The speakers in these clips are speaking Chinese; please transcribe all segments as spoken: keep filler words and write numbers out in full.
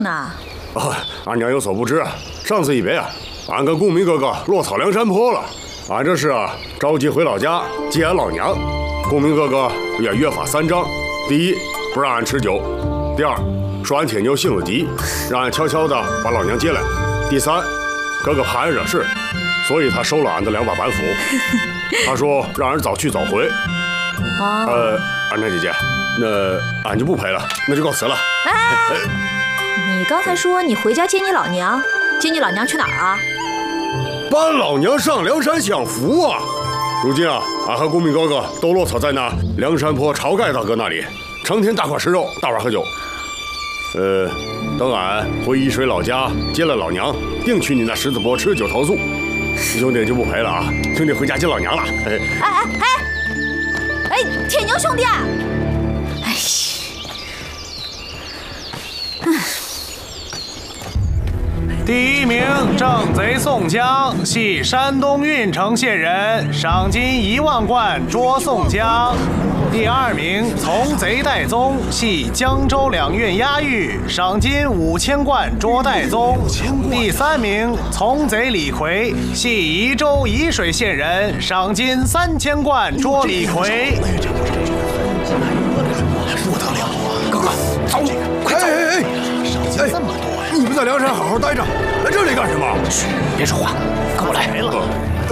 那啊，俺娘有所不知，上次一别啊，俺跟公明哥哥落草梁山坡了。俺这是啊，着急回老家接俺老娘。公明哥哥也约法三章：第一，不让俺吃酒；第二，说俺铁牛性子急，让俺悄悄的把老娘接来；第三，哥哥怕俺惹事，所以他收了俺的两把板斧。他说让俺早去早回。 啊， 呃，俺娘姐姐，那俺就不陪了，那就告辞了。 哎，你刚才说你回家接你老娘，接你老娘去哪儿啊？ 搬老娘上梁山享福啊！如今啊，俺和公明哥哥都落草在那梁山坡晁盖大哥那里，成天大块吃肉，大碗喝酒。呃，等俺回沂水老家接了老娘，定去你那狮子坡吃酒投宿。兄弟就不陪了啊！兄弟回家接老娘了。 哎哎哎哎，铁牛兄弟，哎， 第一名正贼宋江，系山东郓城县人，赏金一万贯捉宋江。第二名从贼戴宗，系江州两郡押狱，赏金五千贯捉戴宗。第三名从贼李逵，系宜州沂水县人，赏金三千贯捉李逵。 不得了啊！哥哥，走，快走！ 哎哎哎！ 这么多呀！ 你不在梁山好好待着，来这里干什么？ 嘘，别说话，跟我来。来了。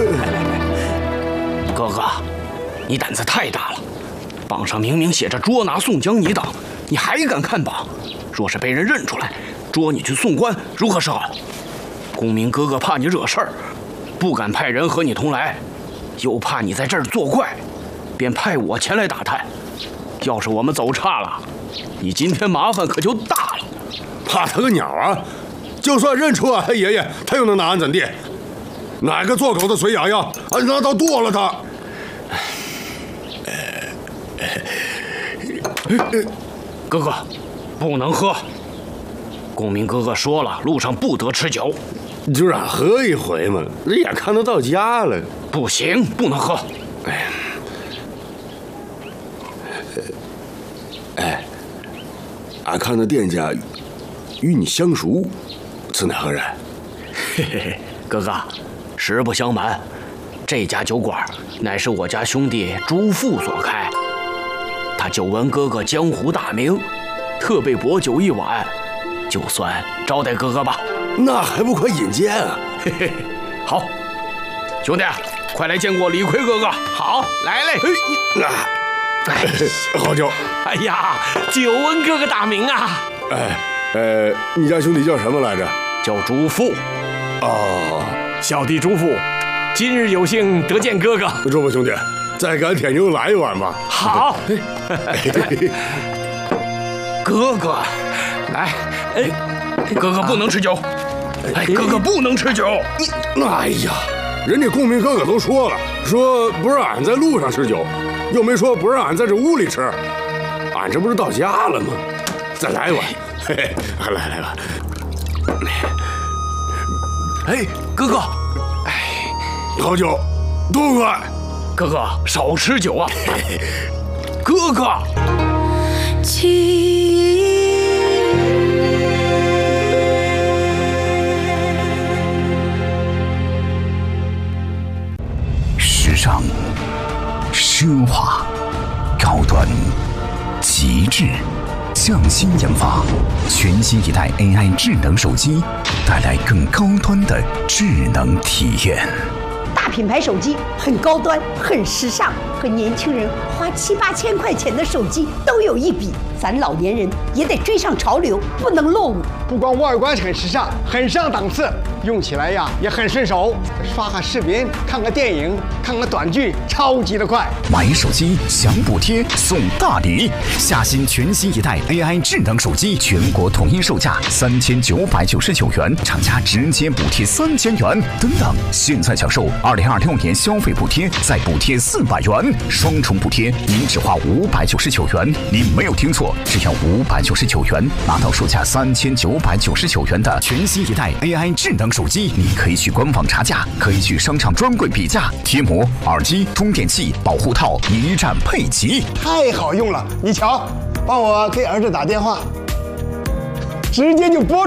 哥哥，你胆子太大了。榜上明明写着捉拿宋江一档，你还敢看榜？若是被人认出来，捉你去送官，如何是好？公明哥哥怕你惹事儿，不敢派人和你同来，又怕你在这儿作怪，便派我前来打探。要是我们走差了，你今天麻烦可就大了。 怕他个鸟啊！就算认出俺爷爷，他又能拿俺怎地？哪个做狗的嘴痒痒，俺拿刀剁了他！ 哥哥，不能喝。公明哥哥说了，路上不得吃酒。 就让喝一回嘛，眼看都到家了。 不行，不能喝。哎， 哎，俺看那店家与你相熟，此乃何人？ 嘿嘿嘿，哥哥，实不相瞒，这家酒馆乃是我家兄弟朱富所开。他久闻哥哥江湖大名，特备薄酒一碗，就算招待哥哥吧。 那还不快引荐啊！ 嘿嘿，好，兄弟，快来见过李逵哥哥。 好，来嘞！ 哎，哎，好酒。 哎呀，久闻哥哥大名啊！ 哎，呃，你家兄弟叫什么来着？ 叫朱富。 哦， 小弟朱富，今日有幸得见哥哥。 朱富兄弟，再给俺铁牛来一碗吧。 好。 哥哥，来，哎，哥哥不能吃酒。哎，哥哥不能吃酒。 你，哎呀，人家公明哥哥都说了，说不让俺在路上吃酒，又没说不让俺在这屋里吃。俺这不是到家了吗？再来一碗。嘿嘿，来来吧。 哎，哥哥， 哎，好酒，多快！ 哥哥少吃酒啊！哥哥， 时尚、奢华、高端、极致。匠心研发，全新一代 A I 智能手机，带来更高端的智能体验。 大品牌手机很高端，很时尚，和年轻人花七八千块钱的手机都有一比。咱老年人也得追上潮流，不能落伍。 不光外观很时尚，很上档次，用起来呀也很顺手。刷个视频，看个电影，看个短剧，超级的快。 买手机享补贴送大礼，下新全新一代 A I 智能手机，全国统一售价三千九百九十九元，厂家直接补贴三千元。等等，现在享受二零二六年消费补贴，再补贴四百元，双重补贴，您只花五百九十九元。您没有听错，只要五百九十九元，拿到售价三千九百九十九元的全新一代 A I 智能手机。你可以去官网查价，可以去商场专柜比价，贴膜、耳机、充电器、保护套一站配齐， 太好用了！你瞧，帮我给儿子打电话，直接就拨。